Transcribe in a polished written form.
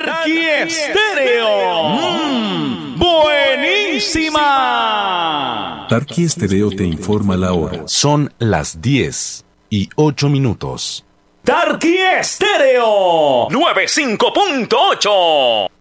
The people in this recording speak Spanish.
Tarqui Estéreo. Buenísima. Tarqui Estéreo te informa la hora. Son las 10:08. Tarqui Estéreo 95.8.